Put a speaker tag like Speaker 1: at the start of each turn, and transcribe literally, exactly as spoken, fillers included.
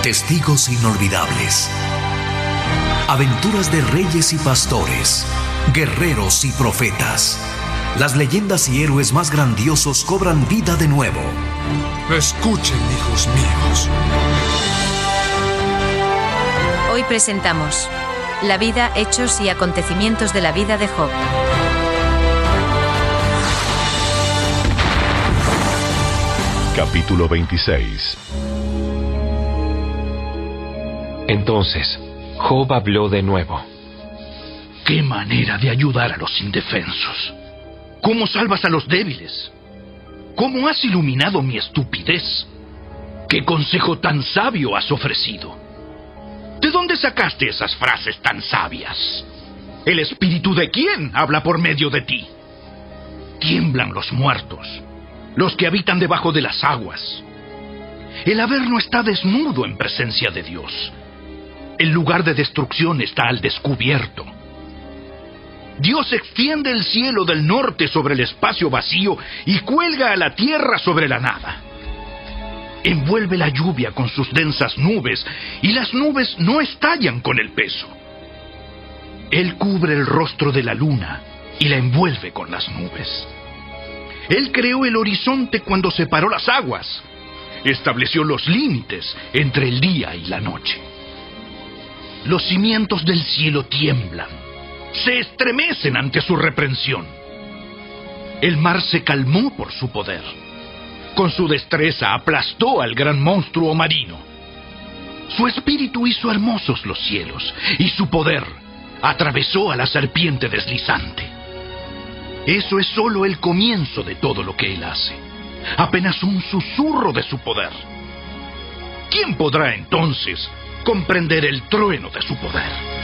Speaker 1: Testigos inolvidables. Aventuras de reyes y pastores, guerreros y profetas. Las leyendas y héroes más grandiosos cobran vida de nuevo.
Speaker 2: Escuchen, hijos míos.
Speaker 3: Hoy presentamos la vida, hechos y acontecimientos de la vida de Job.
Speaker 4: Capítulo veintiséis.
Speaker 5: Entonces, Job habló de nuevo.
Speaker 6: ¡Qué manera de ayudar a los indefensos! ¿Cómo salvas a los débiles? ¿Cómo has iluminado mi estupidez? ¿Qué consejo tan sabio has ofrecido? ¿De dónde sacaste esas frases tan sabias? ¿El espíritu de quién habla por medio de ti? Tiemblan los muertos, los que habitan debajo de las aguas. El Averno está desnudo en presencia de Dios. El lugar de destrucción está al descubierto. Dios extiende el cielo del norte sobre el espacio vacío y cuelga a la tierra sobre la nada. Envuelve la lluvia con sus densas nubes y las nubes no estallan con el peso. Él cubre el rostro de la luna y la envuelve con las nubes. Él creó el horizonte cuando separó las aguas. Estableció los límites entre el día y la noche. Los cimientos del cielo tiemblan, se estremecen ante su reprensión. El mar se calmó por su poder. Con su destreza aplastó al gran monstruo marino. Su espíritu hizo hermosos los cielos, y su poder atravesó a la serpiente deslizante. Eso es solo el comienzo de todo lo que él hace, apenas un susurro de su poder. ¿Quién podrá entonces comprender el trueno de su poder?